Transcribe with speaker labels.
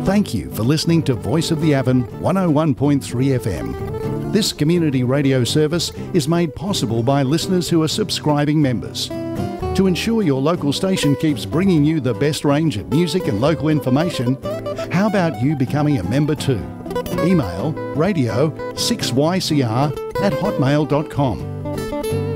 Speaker 1: Thank you for listening to Voice of the Avon 101.3 FM. This community radio service is made possible by listeners who are subscribing members. To ensure your local station keeps bringing you the best range of music and local information, how about you becoming a member too? Email radio6ycr@hotmail.com.